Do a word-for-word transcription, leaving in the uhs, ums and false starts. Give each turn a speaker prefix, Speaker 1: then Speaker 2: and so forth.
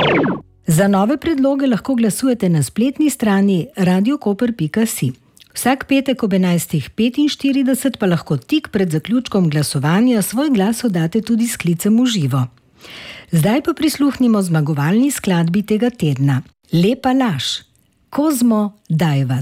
Speaker 1: Za nove predloge lahko glasujete na spletni strani radiokoper pika si. Vsak petek ob enajstih petinštirideset pa lahko tik pred zaključkom glasovanja svoj glas oddate tudi s klicem v živo. Zdaj pa prisluhnimo zmagovalni skladbi tega tedna. Lepa laž. Kozmo Dajva.